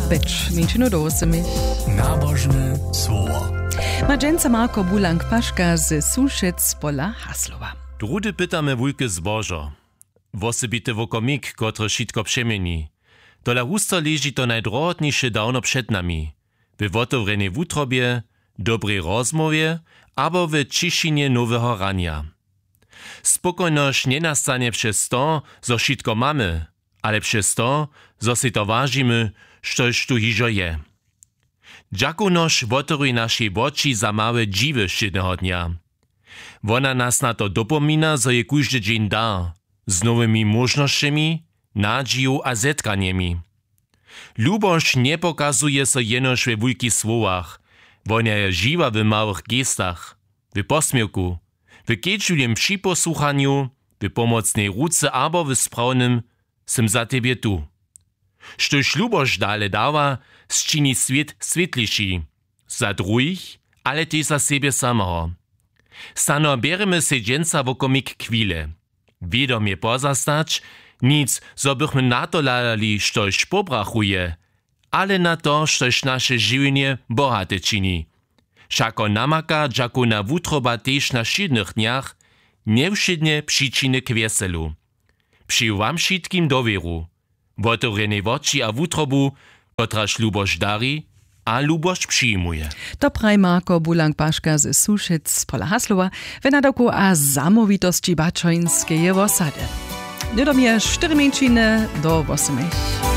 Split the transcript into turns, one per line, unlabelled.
być, minčinu do 8.
Nabożne słowo.
Madżęca Marko Bulank-Paszka z Suszyc pola Haslowa.
Drudy pytamy wujke zbożo. Wosebite wokomik, kotro šitko przemieni. Dola husto leży to najdrohotniejsze dawno przed nami. W otewrenej wutrobie, dobrej rozmowie, abo w cišinie nowego rania. Spokojność nie nastanie przez to, zo šitko mamy, ale przez to, zo si to ważymy, štož tu hižo je. Džakunož woteruj naszej oči za małe dziwy šedného dnia. Wona nas na to dopomina, zo je kóždy dzień dar, z nowymi możnościami, nadzieją a zetkaniemi. Lubość nie pokazuje so jenoż we wujkich słowach, wona je żywa w małych gestach, w posmiewku, w kieczuliem przyposłuchaniu, w pomocnej ruce abo w sprawnym "Sem za tebie tu". Štož lubość dale dawa, zčini svět světlejší. Za druhých, ale też za siebie samego. Stano bieremy se dženca wokomik chwile. Wiedomie pozastać, nic, zo bychmy na to ladali, štož pobrachuje, ale na to, štož nasze żywienie bohate čini. Šako namaka, džaku na wutroba tež na šidnych dniach, nevšedne przyczyny k weselu. Przy wam šitkim dowieru. Wotorenej oči a wutrobu, kotraž lubość dari, a lubość przyjmuje.
To praj Marko Bulank-Paszka z Suszyc pola Haslowa, w nadoku a zamówitości baczońskiej osady. Niedomie 4 minčiny do 8.